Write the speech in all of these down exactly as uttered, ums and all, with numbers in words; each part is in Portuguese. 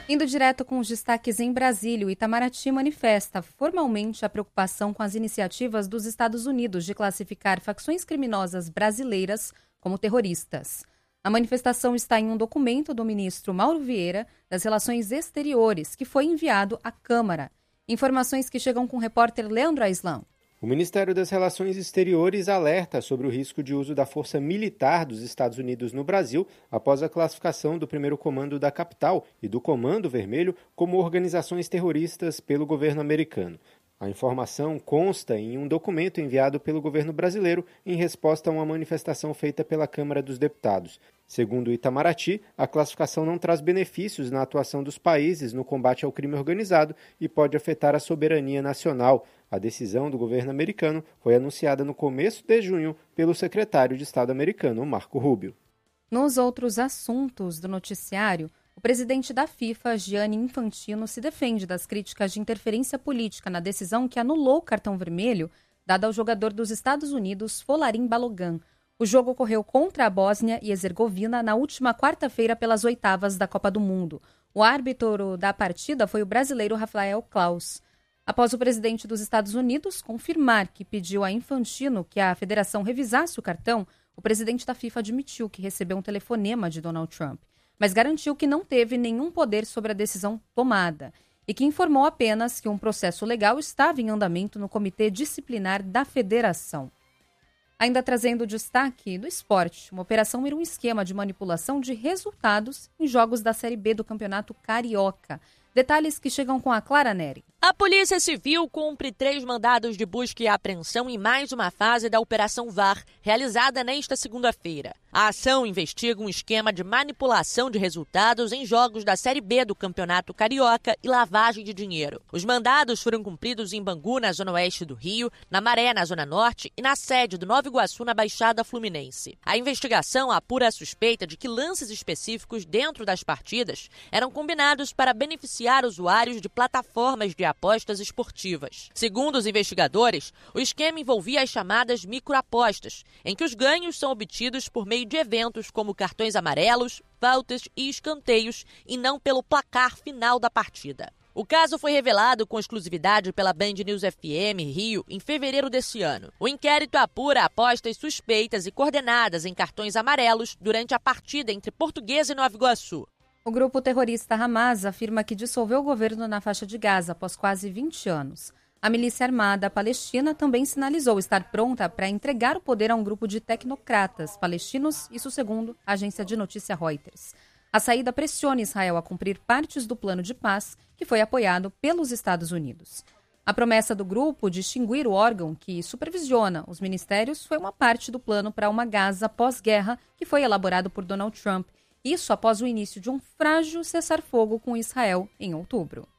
Indo direto com os destaques em Brasília, o Itamaraty manifesta formalmente a preocupação com as iniciativas dos Estados Unidos de classificar facções criminosas brasileiras como terroristas. A manifestação está em um documento do ministro Mauro Vieira das Relações Exteriores, que foi enviado à Câmara. Informações que chegam com o repórter Leandro Aislan. O Ministério das Relações Exteriores alerta sobre o risco de uso da força militar dos Estados Unidos no Brasil após a classificação do primeiro comando da capital e do Comando Vermelho como organizações terroristas pelo governo americano. A informação consta em um documento enviado pelo governo brasileiro em resposta a uma manifestação feita pela Câmara dos Deputados. Segundo o Itamaraty, a classificação não traz benefícios na atuação dos países no combate ao crime organizado e pode afetar a soberania nacional. A decisão do governo americano foi anunciada no começo de junho pelo secretário de Estado americano, Marco Rubio. Nos outros assuntos do noticiário, o presidente da FIFA, Gianni Infantino, se defende das críticas de interferência política na decisão que anulou o cartão vermelho dado ao jogador dos Estados Unidos, Folarin Balogun. O jogo ocorreu contra a Bósnia e Herzegovina na última quarta-feira pelas oitavas da Copa do Mundo. O árbitro da partida foi o brasileiro Rafael Claus. Após o presidente dos Estados Unidos confirmar que pediu a Infantino que a federação revisasse o cartão, o presidente da FIFA admitiu que recebeu um telefonema de Donald Trump, mas garantiu que não teve nenhum poder sobre a decisão tomada e que informou apenas que um processo legal estava em andamento no Comitê Disciplinar da Federação. Ainda trazendo o destaque do esporte, uma operação era um esquema de manipulação de resultados em jogos da Série B do Campeonato Carioca. Detalhes que chegam com a Clara Neri. A Polícia Civil cumpre três mandados de busca e apreensão em mais uma fase da Operação V A R, realizada nesta segunda-feira. A ação investiga um esquema de manipulação de resultados em jogos da Série B do Campeonato Carioca e lavagem de dinheiro. Os mandados foram cumpridos em Bangu, na zona oeste do Rio, na Maré, na zona norte e na sede do Nova Iguaçu, na Baixada Fluminense. A investigação apura a suspeita de que lances específicos dentro das partidas eram combinados para beneficiar usuários de plataformas de apostas esportivas. Segundo os investigadores, o esquema envolvia as chamadas microapostas, em que os ganhos são obtidos por meio de eventos como cartões amarelos, faltas e escanteios, e não pelo placar final da partida. O caso foi revelado com exclusividade pela Band News F M Rio em fevereiro desse ano. O inquérito apura apostas suspeitas e coordenadas em cartões amarelos durante a partida entre Portuguesa e Nova Iguaçu. O grupo terrorista Hamas afirma que dissolveu o governo na faixa de Gaza após quase vinte anos. A milícia armada palestina também sinalizou estar pronta para entregar o poder a um grupo de tecnocratas palestinos, isso segundo a agência de notícia Reuters. A saída pressiona Israel a cumprir partes do plano de paz que foi apoiado pelos Estados Unidos. A promessa do grupo de extinguir o órgão que supervisiona os ministérios foi uma parte do plano para uma Gaza pós-guerra que foi elaborado por Donald Trump. Isso após o início de um frágil cessar-fogo com Israel em outubro.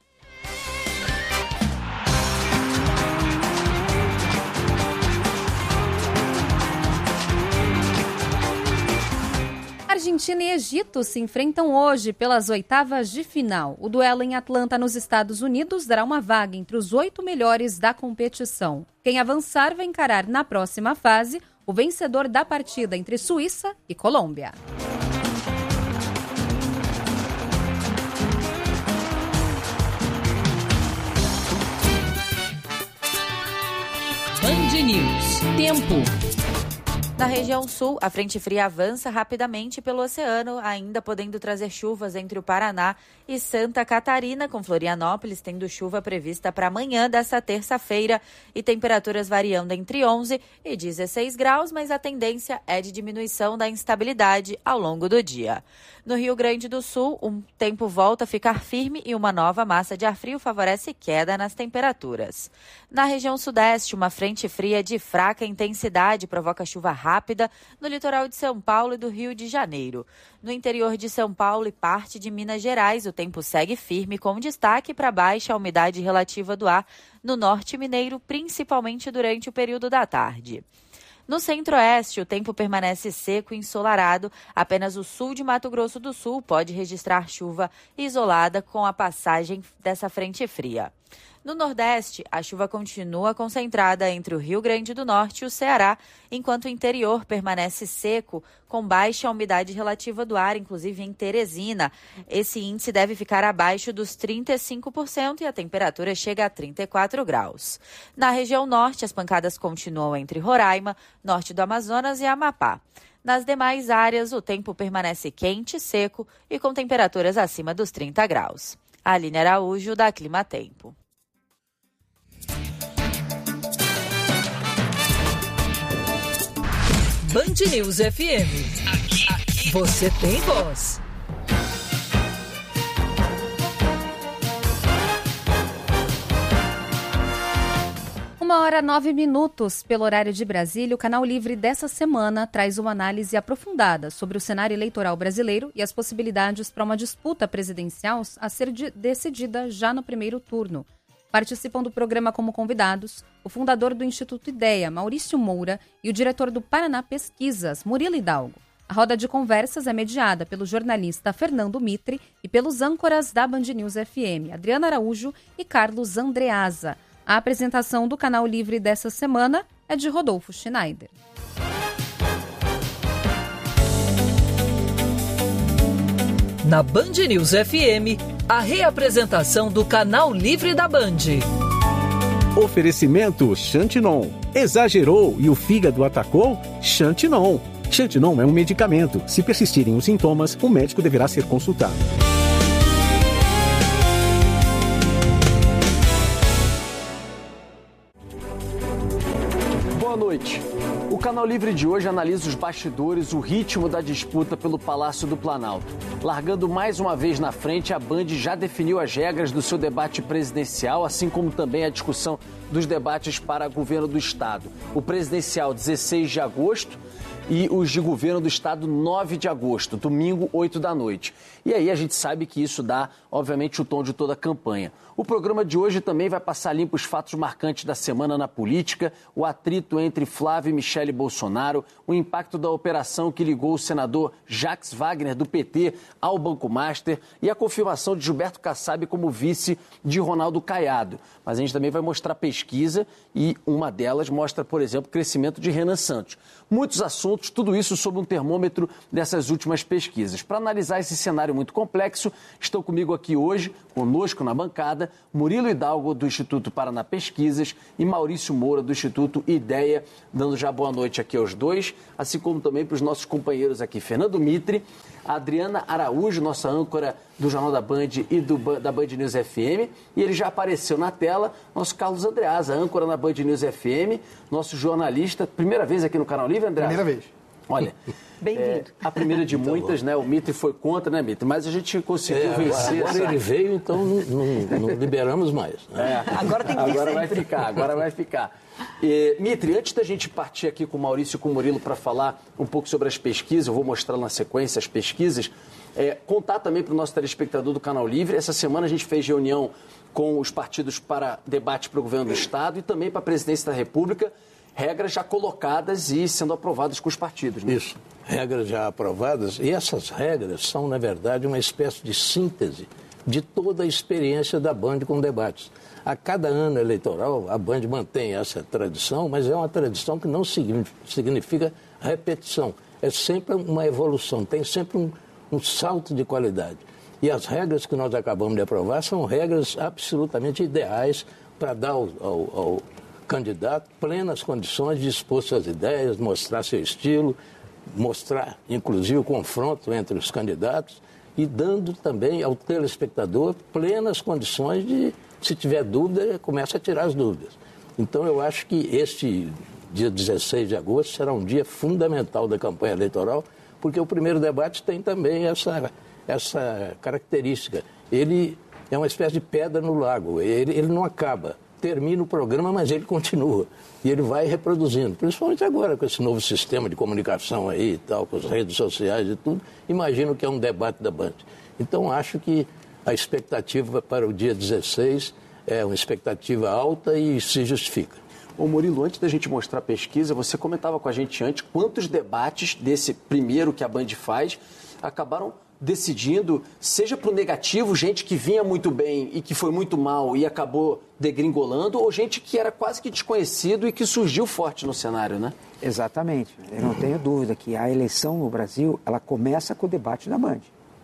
Argentina e Egito se enfrentam hoje pelas oitavas de final. O duelo em Atlanta, nos Estados Unidos, dará uma vaga entre os oito melhores da competição. Quem avançar vai encarar na próxima fase o vencedor da partida entre Suíça e Colômbia. Band News. Tempo. Na região sul, a frente fria avança rapidamente pelo oceano, ainda podendo trazer chuvas entre o Paraná e Santa Catarina, com Florianópolis tendo chuva prevista para amanhã desta terça-feira e temperaturas variando entre onze e dezesseis graus, mas a tendência é de diminuição da instabilidade ao longo do dia. No Rio Grande do Sul, o tempo volta a ficar firme e uma nova massa de ar frio favorece queda nas temperaturas. Na região sudeste, uma frente fria de fraca intensidade provoca chuva rápida no litoral de São Paulo e do Rio de Janeiro. No interior de São Paulo e parte de Minas Gerais, o tempo segue firme, com destaque para baixa umidade relativa do ar no norte mineiro, principalmente durante o período da tarde. No centro-oeste, o tempo permanece seco e ensolarado. Apenas o sul de Mato Grosso do Sul pode registrar chuva isolada com a passagem dessa frente fria. No Nordeste, a chuva continua concentrada entre o Rio Grande do Norte e o Ceará, enquanto o interior permanece seco, com baixa umidade relativa do ar, inclusive em Teresina. Esse índice deve ficar abaixo dos trinta e cinco por cento e a temperatura chega a trinta e quatro graus. Na região norte, as pancadas continuam entre Roraima, norte do Amazonas e Amapá. Nas demais áreas, o tempo permanece quente, seco e com temperaturas acima dos trinta graus. Aline Araújo, da Clima Tempo. Band News F M. Aqui, aqui. Você tem voz. Uma hora nove minutos pelo horário de Brasília, o Canal Livre dessa semana traz uma análise aprofundada sobre o cenário eleitoral brasileiro e as possibilidades para uma disputa presidencial a ser de- decidida já no primeiro turno. Participam do programa como convidados o fundador do Instituto Ideia, Maurício Moura, e o diretor do Paraná Pesquisas, Murilo Hidalgo. A roda de conversas é mediada pelo jornalista Fernando Mitre e pelos âncoras da Band News F M, Adriana Araújo e Carlos Andreasa. A apresentação do Canal Livre dessa semana é de Rodolfo Schneider. Na Band News F M, a reapresentação do Canal Livre da Band. Oferecimento Xantinon. Exagerou e o fígado atacou? Xantinon. Xantinon é um medicamento. Se persistirem os sintomas, o médico deverá ser consultado. Boa noite. O Canal Livre de hoje analisa os bastidores, o ritmo da disputa pelo Palácio do Planalto. Largando mais uma vez na frente, a Band já definiu as regras do seu debate presidencial, assim como também a discussão dos debates para governo do Estado. O presidencial, dezesseis de agosto, e os de governo do Estado, nove de agosto, domingo, oito da noite. E aí a gente sabe que isso dá, obviamente, o tom de toda a campanha. O programa de hoje também vai passar limpo os fatos marcantes da semana na política, o atrito entre Flávio e Michele Bolsonaro, o impacto da operação que ligou o senador Jacques Wagner, do P T, ao Banco Master e a confirmação de Gilberto Kassab como vice de Ronaldo Caiado. Mas a gente também vai mostrar pesquisa e uma delas mostra, por exemplo, o crescimento de Renan Santos. Muitos assuntos, tudo isso sob um termômetro dessas últimas pesquisas. Para analisar esse cenário muito complexo, estão comigo aqui hoje, conosco na bancada, Murilo Hidalgo, do Instituto Paraná Pesquisas, e Maurício Moura, do Instituto Ideia, dando já boa noite aqui aos dois, assim como também para os nossos companheiros aqui, Fernando Mitre, a Adriana Araújo, nossa âncora do Jornal da Band e do, da Band News F M, e ele já apareceu na tela, nosso Carlos Andreasa, âncora na Band News F M, nosso jornalista, primeira vez aqui no Canal Livre, Andreasa? Primeira vez. Olha, bem-vindo. É, a primeira de muitas, né? O Mitre foi contra, né, Mitre? Mas a gente conseguiu é, vencer. Agora ele veio, então não, não, não liberamos mais. Né? É, agora tem que Agora vai ficar, agora vai ficar. E, Mitre, antes da gente partir aqui com o Maurício e com o Murilo para falar um pouco sobre as pesquisas, eu vou mostrar na sequência as pesquisas, é, contar também para o nosso telespectador do Canal Livre. Essa semana a gente fez reunião com os partidos para debate para o governo do Estado e também para a presidência da República, regras já colocadas e sendo aprovadas com os partidos. Né? Isso, regras já aprovadas. E essas regras são, na verdade, uma espécie de síntese de toda a experiência da Band com debates. A cada ano eleitoral, a Band mantém essa tradição, mas é uma tradição que não significa repetição. É sempre uma evolução, tem sempre um, um salto de qualidade. E as regras que nós acabamos de aprovar são regras absolutamente ideais para dar ao, ao, ao candidato plenas condições de expor suas ideias, mostrar seu estilo, mostrar, inclusive, o confronto entre os candidatos e dando também ao telespectador plenas condições de, se tiver dúvida, comece a tirar as dúvidas. Então, eu acho que este dia dezesseis de agosto será um dia fundamental da campanha eleitoral, porque o primeiro debate tem também essa, essa característica. Ele é uma espécie de pedra no lago, ele, ele não acaba. Termina o programa, mas ele continua. E ele vai reproduzindo, principalmente agora com esse novo sistema de comunicação aí e tal, com as redes sociais e tudo. Imagino que é um debate da Band. Então, acho que a expectativa para o dia dezesseis é uma expectativa alta e se justifica. Ô Murilo, antes da gente mostrar a pesquisa, você comentava com a gente antes quantos debates desse primeiro que a Band faz acabaram decidindo, seja para o negativo, gente que vinha muito bem e que foi muito mal e acabou degringolando, ou gente que era quase que desconhecido e que surgiu forte no cenário, né? Exatamente. Eu não tenho dúvida que a eleição no Brasil, ela começa com o debate da Band.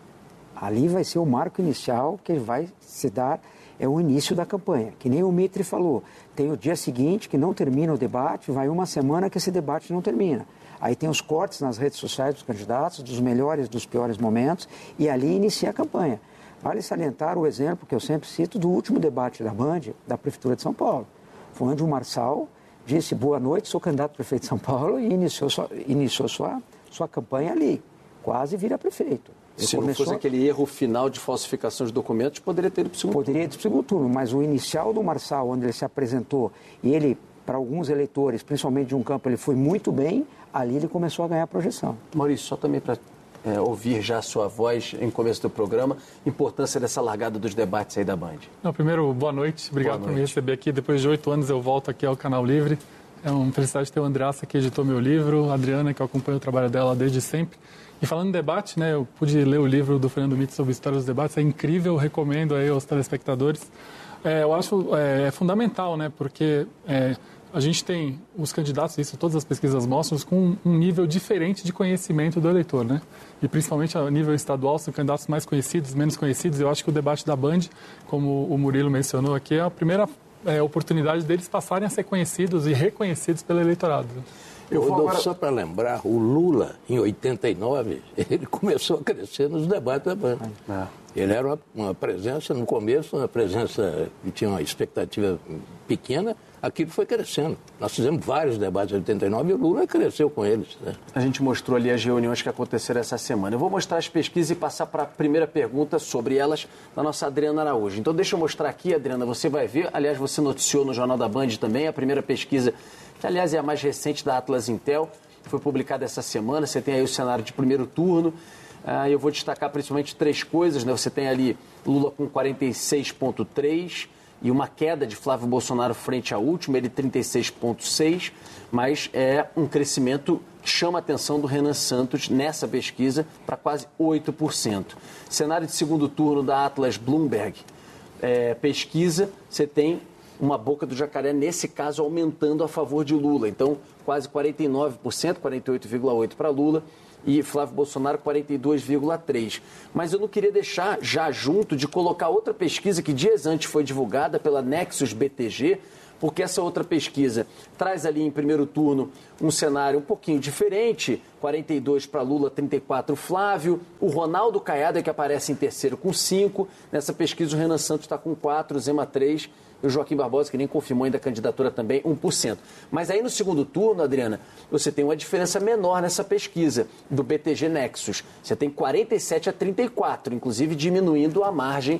Ali vai ser o marco inicial que vai se dar, é o início da campanha. Que nem o Mitre falou, tem o dia seguinte que não termina o debate, vai uma semana que esse debate não termina. Aí tem os cortes nas redes sociais dos candidatos, dos melhores, dos piores momentos, e ali inicia a campanha. Vale salientar o exemplo que eu sempre cito do último debate da Band, da Prefeitura de São Paulo. Foi onde o Marçal disse, boa noite, sou candidato a prefeito de São Paulo, e iniciou sua, iniciou sua, sua campanha ali. Quase vira prefeito. Ele Se começou... não fosse aquele erro final de falsificação de documentos, poderia ter ido para o segundo turno. Poderia ir para o segundo turno, mas o inicial do Marçal, onde ele se apresentou, e ele, para alguns eleitores, principalmente de um campo, ele foi muito bem, ali ele começou a ganhar projeção. Maurício, só também para é, ouvir já a sua voz em começo do programa, importância dessa largada dos debates aí da Band. Não, primeiro, boa noite, obrigado boa noite. por me receber aqui. Depois de oito anos eu volto aqui ao Canal Livre. É uma felicidade ter o Andreassa que editou meu livro, a Adriana que acompanha o trabalho dela desde sempre. E falando em debate, né, eu pude ler o livro do Fernando Mitre sobre a história dos debates, é incrível, recomendo aí aos telespectadores. É, eu acho é, é fundamental, né, porque é, a gente tem os candidatos, isso todas as pesquisas mostram, com um nível diferente de conhecimento do eleitor, né? E principalmente a nível estadual, são candidatos mais conhecidos, menos conhecidos. Eu acho que o debate da Band, como o Murilo mencionou aqui, é a primeira é, oportunidade deles passarem a ser conhecidos e reconhecidos pelo eleitorado. Eu vou agora... Só para lembrar, o Lula, em oitenta e nove, ele começou a crescer nos debates da Band. É. Ele era uma, uma presença, no começo, uma presença que tinha uma expectativa pequena, aquilo foi crescendo. Nós fizemos vários debates em oitenta e nove e o Lula cresceu com eles. Né? A gente mostrou ali as reuniões que aconteceram essa semana. Eu vou mostrar as pesquisas e passar para a primeira pergunta sobre elas da nossa Adriana Araújo. Então deixa eu mostrar aqui, Adriana, você vai ver, aliás, você noticiou no Jornal da Band também, a primeira pesquisa, que aliás é a mais recente da Atlas Intel, que foi publicada essa semana. Você tem aí o cenário de primeiro turno. Ah, eu vou destacar principalmente três coisas, né? Você tem ali Lula com quarenta e seis vírgula três e uma queda de Flávio Bolsonaro frente à última, ele trinta e seis vírgula seis, mas é um crescimento que chama a atenção do Renan Santos nessa pesquisa para quase oito por cento. Cenário de segundo turno da Atlas Bloomberg, é, pesquisa, você tem uma boca do jacaré, nesse caso, aumentando a favor de Lula. Então, quase quarenta e nove por cento, quarenta e oito vírgula oito por cento para Lula, e Flávio Bolsonaro quarenta e dois vírgula três por cento. Mas eu não queria deixar já junto de colocar outra pesquisa que dias antes foi divulgada pela Nexus B T G, porque essa outra pesquisa traz ali em primeiro turno um cenário um pouquinho diferente, quarenta e dois para Lula, trinta e quatro Flávio, o Ronaldo Caiado é que aparece em terceiro com cinco, nessa pesquisa o Renan Santos está com quatro, Zema três, e o Joaquim Barbosa, que nem confirmou ainda a candidatura também, um por cento. Mas aí no segundo turno, Adriana, você tem uma diferença menor nessa pesquisa do B T G Nexus. Você tem quarenta e sete a trinta e quatro, inclusive diminuindo a margem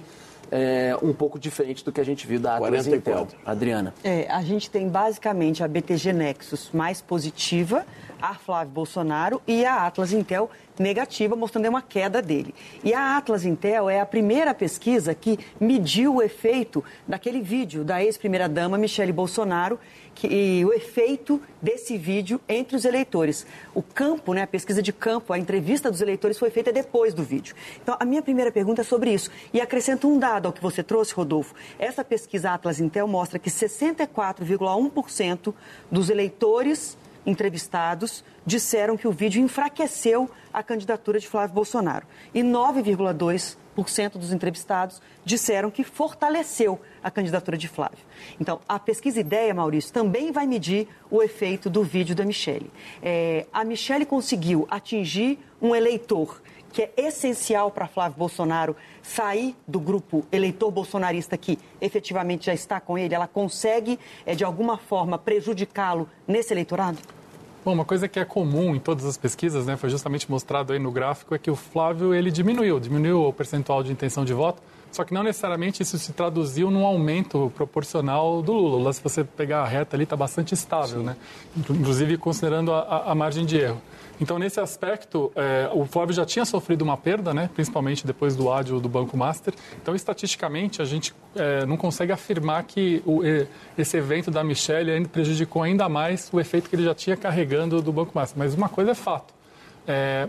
é, um pouco diferente do que a gente viu da Atlas Intel. Adriana. É, a gente tem basicamente a B T G Nexus mais positiva, a Flávio Bolsonaro, e a Atlas Intel negativa, mostrando uma queda dele. E a Atlas Intel é a primeira pesquisa que mediu o efeito daquele vídeo da ex-primeira-dama Michele Bolsonaro, que, e o efeito desse vídeo entre os eleitores. O campo, né, a pesquisa de campo, a entrevista dos eleitores foi feita depois do vídeo. Então, a minha primeira pergunta é sobre isso. E acrescento um dado ao que você trouxe, Rodolfo. Essa pesquisa Atlas Intel mostra que sessenta e quatro vírgula um por cento dos eleitores entrevistados disseram que o vídeo enfraqueceu a candidatura de Flávio Bolsonaro. E nove vírgula dois por cento dos entrevistados disseram que fortaleceu a candidatura de Flávio. Então, a pesquisa Ideia, Maurício, também vai medir o efeito do vídeo da Michele. É, a Michele conseguiu atingir um eleitor que é essencial para Flávio Bolsonaro sair do grupo eleitor bolsonarista que efetivamente já está com ele. Ela consegue, é, de alguma forma, prejudicá-lo nesse eleitorado? Bom, uma coisa que é comum em todas as pesquisas, né, foi justamente mostrado aí no gráfico, é que o Flávio ele diminuiu, diminuiu o percentual de intenção de voto, só que não necessariamente isso se traduziu num aumento proporcional do Lula. Lá, se você pegar a reta ali, está bastante estável, né? Inclusive considerando a, a margem de erro. Então, nesse aspecto, é, o Flávio já tinha sofrido uma perda, né, principalmente depois do ádio do Banco Master. Então, estatisticamente, a gente é, não consegue afirmar que o, esse evento da Michele ainda prejudicou ainda mais o efeito que ele já tinha carregando do Banco Master. Mas uma coisa é fato. É,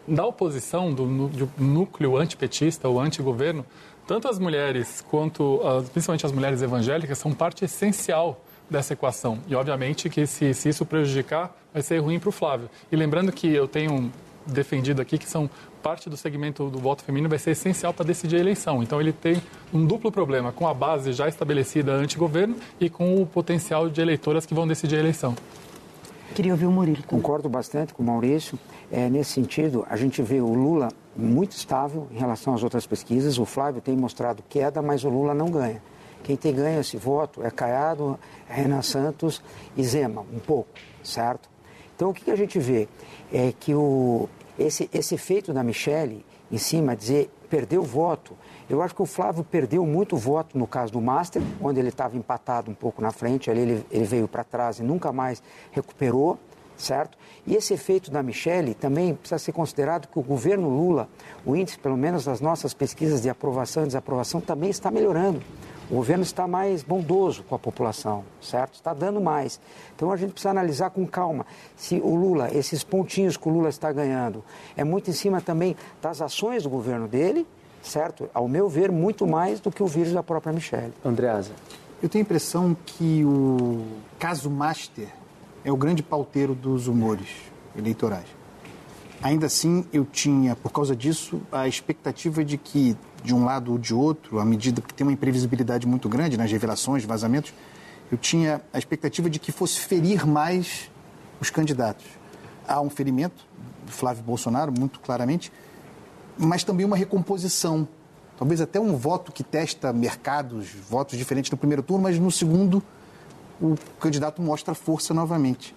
da oposição, do, do núcleo antipetista ou antigoverno, tanto as mulheres quanto, as, principalmente as mulheres evangélicas, são parte essencial dessa equação. E, obviamente, que se, se isso prejudicar, vai ser ruim para o Flávio. E lembrando que eu tenho defendido aqui que são parte do segmento do voto feminino vai ser essencial para decidir a eleição. Então, ele tem um duplo problema, com a base já estabelecida anti-governo e com o potencial de eleitoras que vão decidir a eleição. Queria ouvir o Murilo. Concordo bastante com o Maurício. É, nesse sentido, a gente vê o Lula muito estável em relação às outras pesquisas. O Flávio tem mostrado queda, mas o Lula não ganha. Quem tem ganho esse voto é Caiado, Renan Santos e Zema, um pouco, certo? Então, o que, que a gente vê? É que o, esse, esse efeito da Michelle, em cima, dizer, perdeu voto. Eu acho que o Flávio perdeu muito voto no caso do Master, onde ele estava empatado um pouco na frente, ali ele, ele veio para trás e nunca mais recuperou, certo? E esse efeito da Michelle também precisa ser considerado que o governo Lula, o índice, pelo menos das nossas pesquisas de aprovação e desaprovação, também está melhorando. O governo está mais bondoso com a população, certo? Está dando mais. Então, a gente precisa analisar com calma se o Lula, esses pontinhos que o Lula está ganhando, é muito em cima também das ações do governo dele, certo? Ao meu ver, muito mais do que o vírus da própria Michelle. Andreasa. Eu tenho a impressão que o caso Master é o grande pauteiro dos humores eleitorais. Ainda assim, eu tinha, por causa disso, a expectativa de que, de um lado ou de outro, à medida que tem uma imprevisibilidade muito grande nas revelações, vazamentos, eu tinha a expectativa de que fosse ferir mais os candidatos. Há um ferimento do Flávio Bolsonaro, muito claramente, mas também uma recomposição. Talvez até um voto que testa mercados, votos diferentes no primeiro turno, mas no segundo o candidato mostra força novamente.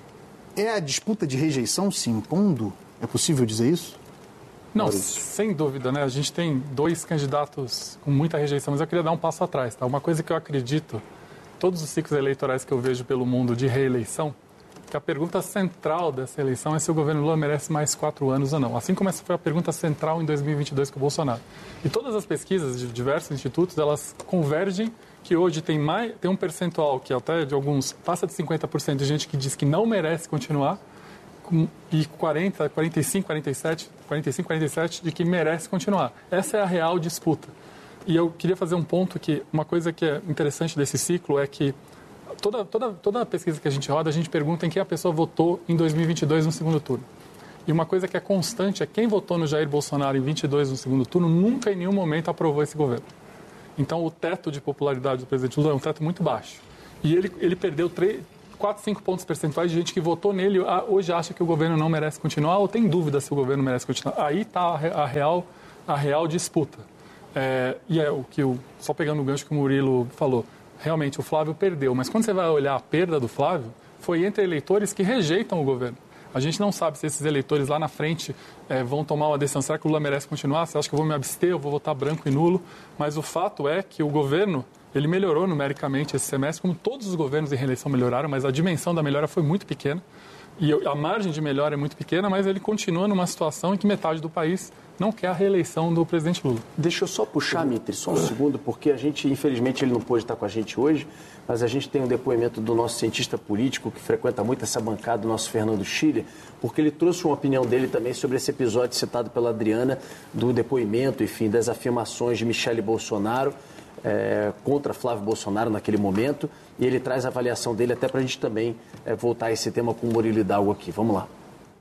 É a disputa de rejeição se impondo? É possível dizer isso? Não, Maurício. Sem dúvida, né? A gente tem dois candidatos com muita rejeição, mas eu queria dar um passo atrás, tá? Uma coisa que eu acredito, todos os ciclos eleitorais que eu vejo pelo mundo de reeleição, que a pergunta central dessa eleição é se o governo Lula merece mais quatro anos ou não. Assim como essa foi a pergunta central em dois mil e vinte e dois com o Bolsonaro. E todas as pesquisas de diversos institutos, elas convergem que hoje tem, mais, tem um percentual que até de alguns passa de cinquenta por cento de gente que diz que não merece continuar e quarenta, quarenta e cinco, quarenta e sete, quarenta e cinco, quarenta e sete de que merece continuar. Essa é a real disputa. E eu queria fazer um ponto que, uma coisa que é interessante desse ciclo é que toda, toda, toda a pesquisa que a gente roda, a gente pergunta em quem a pessoa votou em dois mil e vinte e dois no segundo turno. E uma coisa que é constante é quem votou no Jair Bolsonaro em vinte e dois no segundo turno nunca em nenhum momento aprovou esse governo. Então o teto de popularidade do presidente Lula é um teto muito baixo. E ele, ele perdeu três, quatro, cinco pontos percentuais de gente que votou nele hoje acha que o governo não merece continuar ou tem dúvida se o governo merece continuar. Aí está a real, a real disputa. É, e é o que, eu, só pegando o gancho que o Murilo falou, realmente o Flávio perdeu. Mas quando você vai olhar a perda do Flávio, foi entre eleitores que rejeitam o governo. A gente não sabe se esses eleitores lá na frente é, vão tomar uma decisão. Será que o Lula merece continuar? Você acha que eu vou me abster, eu vou votar branco e nulo? Mas o fato é que o governo, ele melhorou numericamente esse semestre, como todos os governos em reeleição melhoraram, mas a dimensão da melhora foi muito pequena. E a margem de melhora é muito pequena, mas ele continua numa situação em que metade do país não quer a reeleição do presidente Lula. Deixa eu só puxar, Mitre, só um segundo, porque a gente, infelizmente, ele não pôde estar com a gente hoje, mas a gente tem um depoimento do nosso cientista político, que frequenta muito essa bancada, o nosso Fernando Schiller, porque ele trouxe uma opinião dele também sobre esse episódio citado pela Adriana, do depoimento, enfim, das afirmações de Michelle Bolsonaro é, contra Flávio Bolsonaro naquele momento, e ele traz a avaliação dele até para a gente também é, voltar a esse tema com o Murilo Hidalgo aqui. Vamos lá.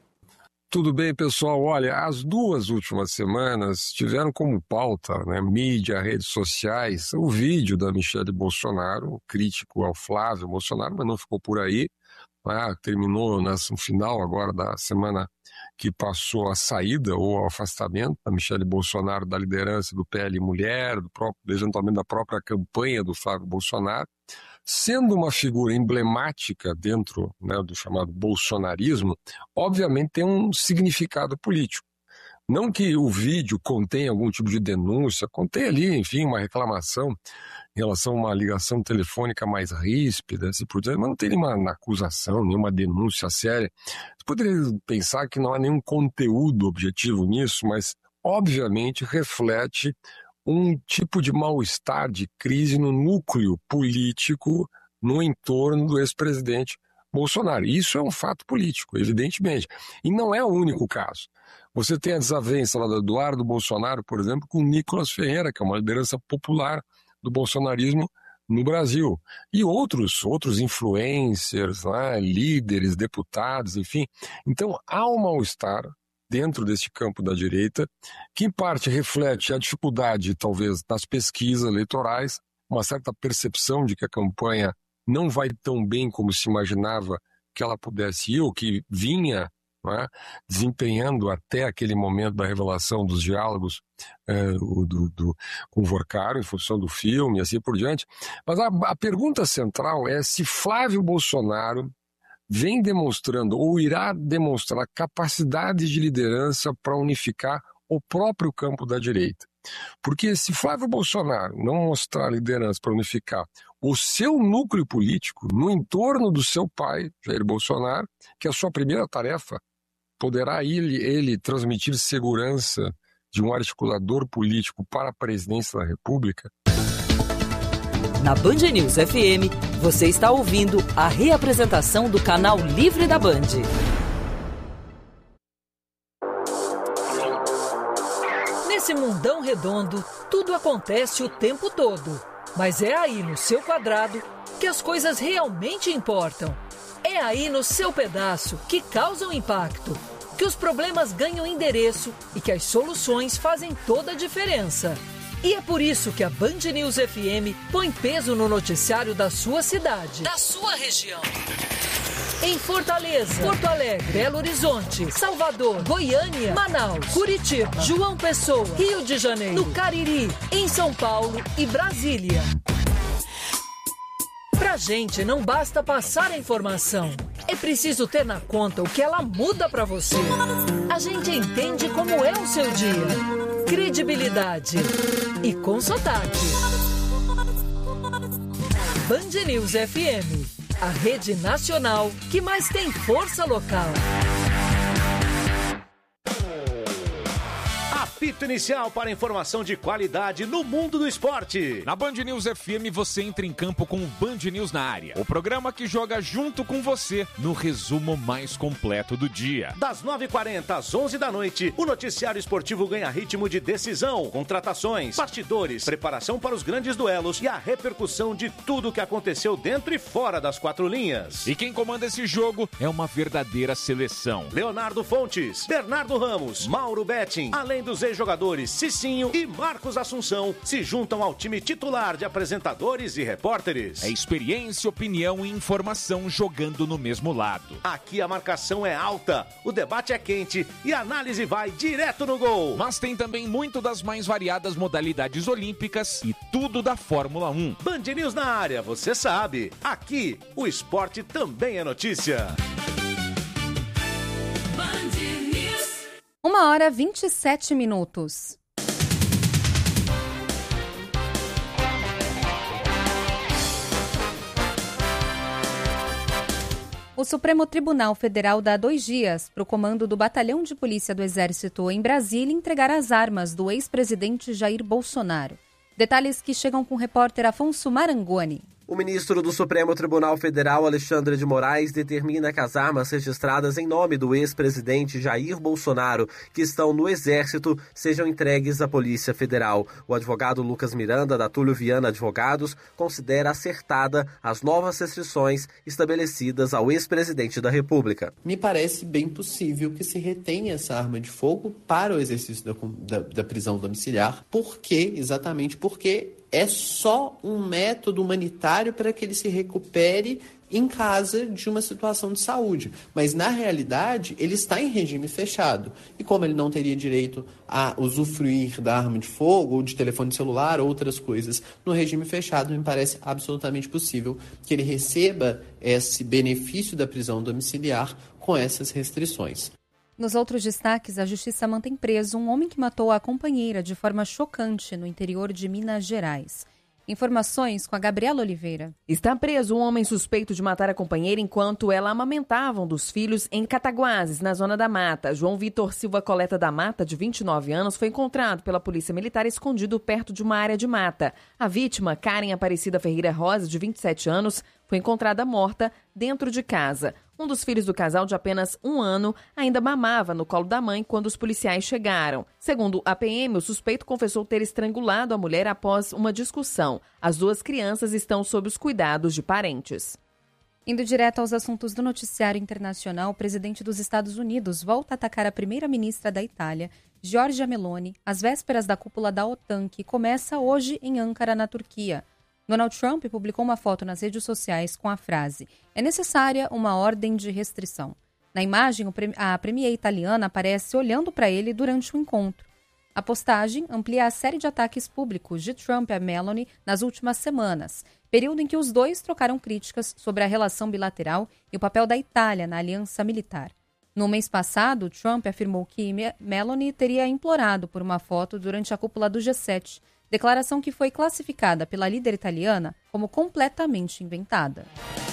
Tudo bem, pessoal? Olha, as duas últimas semanas tiveram como pauta, né, mídia, redes sociais, o vídeo da Michelle Bolsonaro, crítico ao Flávio Bolsonaro, mas não ficou por aí. Né, terminou no final agora da semana que passou a saída ou o afastamento da Michelle Bolsonaro da liderança do P L Mulher, do próprio, eventualmente da própria campanha do Flávio Bolsonaro. Sendo uma figura emblemática dentro, né, do chamado bolsonarismo, obviamente tem um significado político. Não que o vídeo contenha algum tipo de denúncia, contém ali, enfim, uma reclamação em relação a uma ligação telefônica mais ríspida, assim por diante, mas não tem nenhuma acusação, nenhuma denúncia séria. Você poderia pensar que não há nenhum conteúdo objetivo nisso, mas obviamente reflete um tipo de mal-estar, de crise no núcleo político no entorno do ex-presidente Bolsonaro. Isso é um fato político, evidentemente. E não é o único caso. Você tem a desavença lá do Eduardo Bolsonaro, por exemplo, com o Nicolas Ferreira, que é uma liderança popular do bolsonarismo no Brasil. E outros, outros influencers, né, líderes, deputados, enfim. Então, há um mal-estar dentro desse campo da direita, que em parte reflete a dificuldade, talvez, das pesquisas eleitorais, uma certa percepção de que a campanha não vai tão bem como se imaginava que ela pudesse ir, ou que vinha, não é, desempenhando até aquele momento da revelação dos diálogos é, do, do, com o Vorcaro, em função do filme e assim por diante. Mas a, a pergunta central é se Flávio Bolsonaro vem demonstrando ou irá demonstrar capacidade de liderança para unificar o próprio campo da direita. Porque se Flávio Bolsonaro não mostrar liderança para unificar o seu núcleo político no entorno do seu pai, Jair Bolsonaro, que é a sua primeira tarefa, poderá ele, ele transmitir segurança de um articulador político para a presidência da República? Na Band News F M, você está ouvindo a reapresentação do Canal Livre da Band. Nesse mundão redondo, tudo acontece o tempo todo. Mas é aí no seu quadrado que as coisas realmente importam. É aí no seu pedaço que causam impacto, que os problemas ganham endereço e que as soluções fazem toda a diferença. E é por isso que a Band News F M põe peso no noticiário da sua cidade, da sua região. Em Fortaleza, Porto Alegre, Belo Horizonte, Salvador, Goiânia, Manaus, Curitiba, João Pessoa, Rio de Janeiro, no Cariri, em São Paulo e Brasília. Pra gente não basta passar a informação, é preciso ter na conta o que ela muda pra você. A gente entende como é o seu dia, credibilidade e com sotaque. Band News F M, a rede nacional que mais tem força local. Apito inicial para informação de qualidade no mundo do esporte. Na Band News F M você entra em campo com o Band News na área. O programa que joga junto com você no resumo mais completo do dia. Das nove e quarenta às onze da noite, o noticiário esportivo ganha ritmo de decisão, contratações, bastidores, preparação para os grandes duelos e a repercussão de tudo que aconteceu dentro e fora das quatro linhas. E quem comanda esse jogo é uma verdadeira seleção. Leonardo Fontes, Bernardo Ramos, Mauro Betting, além dos ex-jogadores Cicinho e Marcos Assunção, se juntam ao time titular de apresentadores e repórteres. É experiência, opinião e informação jogando no mesmo lado. Aqui a marcação é alta, o debate é quente e a análise vai direto no gol. Mas tem também muito das mais variadas modalidades olímpicas e tudo da Fórmula um. Band News na área, você sabe. Aqui, o esporte também é notícia. Uma hora e vinte e sete minutos. O Supremo Tribunal Federal dá dois dias para o comando do Batalhão de Polícia do Exército em Brasília entregar as armas do ex-presidente Jair Bolsonaro. Detalhes que chegam com o repórter Afonso Marangoni. O ministro do Supremo Tribunal Federal, Alexandre de Moraes, determina que as armas registradas em nome do ex-presidente Jair Bolsonaro, que estão no Exército, sejam entregues à Polícia Federal. O advogado Lucas Miranda, da Túlio Viana Advogados, considera acertada as novas restrições estabelecidas ao ex-presidente da República. Me parece bem possível que se retenha essa arma de fogo para o exercício da, da, da prisão domiciliar. Por quê? Exatamente porque é só um método humanitário para que ele se recupere em casa de uma situação de saúde. Mas, na realidade, ele está em regime fechado. E como ele não teria direito a usufruir da arma de fogo, ou de telefone celular, ou outras coisas, no regime fechado, me parece absolutamente possível que ele receba esse benefício da prisão domiciliar com essas restrições. Nos outros destaques, a Justiça mantém preso um homem que matou a companheira de forma chocante no interior de Minas Gerais. Informações com a Gabriela Oliveira. Está preso um homem suspeito de matar a companheira enquanto ela amamentava um dos filhos em Cataguases, na Zona da Mata. João Vitor Silva Coleta da Mata, de vinte e nove anos, foi encontrado pela Polícia Militar escondido perto de uma área de mata. A vítima, Karen Aparecida Ferreira Rosa, de vinte e sete anos, foi encontrada morta dentro de casa. Um dos filhos do casal, de apenas um ano, ainda mamava no colo da mãe quando os policiais chegaram. Segundo a P M, o suspeito confessou ter estrangulado a mulher após uma discussão. As duas crianças estão sob os cuidados de parentes. Indo direto aos assuntos do noticiário internacional, o presidente dos Estados Unidos volta a atacar a primeira-ministra da Itália, Giorgia Meloni, às vésperas da cúpula da OTAN, que começa hoje em Ankara, na Turquia. Donald Trump publicou uma foto nas redes sociais com a frase: "É necessária uma ordem de restrição". Na imagem, a premier italiana aparece olhando para ele durante o encontro. A postagem amplia a série de ataques públicos de Trump a Meloni nas últimas semanas, período em que os dois trocaram críticas sobre a relação bilateral e o papel da Itália na aliança militar. No mês passado, Trump afirmou que Meloni teria implorado por uma foto durante a cúpula do G sete, declaração que foi classificada pela líder italiana como completamente inventada.